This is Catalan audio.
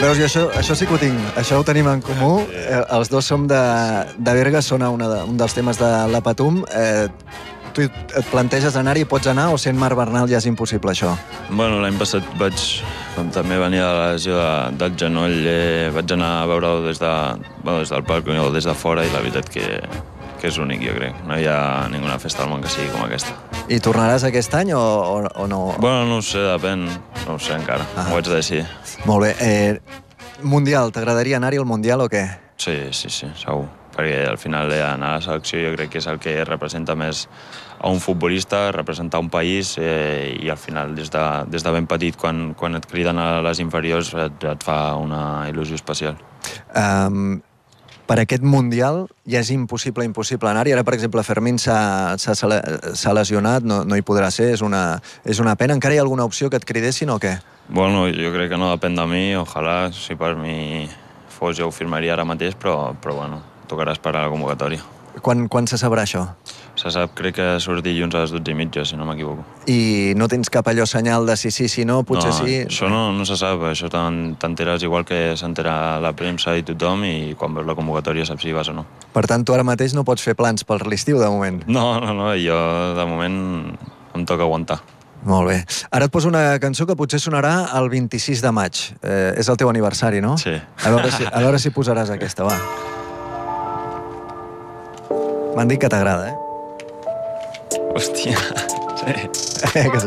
Veus, i això sí que ho tinc. Això ho tenim en comú. Els dos som de Berga, sona un dels temes de la Patum. Tu et planteges anar-hi, pots anar, o sent Marc Bernal ja és impossible, això? Bueno, l'any passat com també venia de la lesió del genoll, vaig anar a veure-ho des del palc o des de fora, i la veritat que és únic, jo crec. No hi ha ninguna festa al món que sigui com aquesta. I tornaràs aquest any o no? Bueno, no ho sé, depèn. No ho sé encara. Ho haig de decidir. Molt bé. Mundial, t'agradaria anar-hi al Mundial o què? Sí, segur. Perquè al final anar a la selecció jo crec que és el que representa més a un futbolista, representar un país, i al final des de ben petit, quan et criden a les inferiors, et fa una il·lusió especial. Per aquest Mundial ja és impossible anar-hi. Ara, per exemple, Fermín s'ha lesionat, no hi podrà ser, és una pena. Encara hi ha alguna opció que et cridessin o què? Bueno, jo crec que no depèn de mi, ojalà, si per mi fos jo ho firmaria ara mateix, però bueno, tocarà esperar la convocatòria. Quan se sabrà això? Se sap, crec que surt dilluns a les 12:30, si no m'equivoco. I no tens cap allò senyal de si no, potser sí? No, això no se sap, això t'enteres igual que s'entera la premsa i tothom, i quan veus la convocatòria saps si vas o no. Per tant, tu ara mateix no pots fer plans per l'estiu, de moment? No, jo de moment em toca aguantar. Molt bé. Ara et poso una cançó que potser sonarà el 26 de maig. És el teu aniversari, no? Sí. A veure si posaràs aquesta, va. M'han dit que t'agrada, Hòstia. Sí.